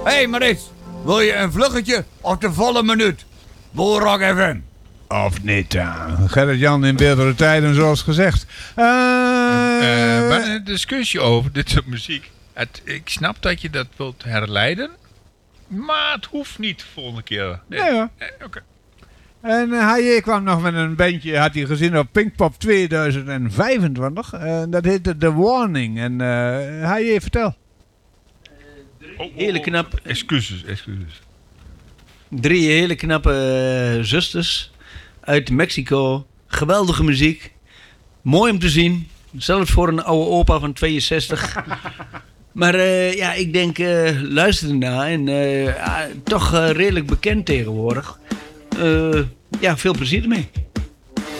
Hey Maris, wil je een vluggetje of de volle minuut? Boerak FM. Of niet, Gerrit-Jan in betere tijden, zoals gezegd. Maar een discussie over dit soort muziek. Ik snap dat je dat wilt herleiden, maar het hoeft niet de volgende keer. Nee hoor. Oké. En hij kwam nog met een bandje, had hij gezien op Pinkpop 2025. Dat heette The Warning. En hij vertel. Hele knap. Excuses. 3 hele knappe zusters uit Mexico. Geweldige muziek. Mooi om te zien. Zelfs voor een oude opa van 62. Maar ik denk, luister ernaar. En toch redelijk bekend tegenwoordig. Veel plezier ermee.